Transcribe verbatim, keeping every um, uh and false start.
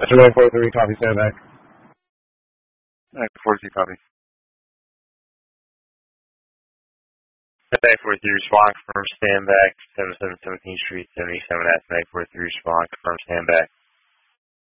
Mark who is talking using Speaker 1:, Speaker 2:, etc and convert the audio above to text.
Speaker 1: That's nine four three, copy, stand back.
Speaker 2: nine four three, copy. nine four three, respond, confirm, stand back, seventy-seven seventeenth Street, seventy-seven at nine four three, respond, confirm, stand back.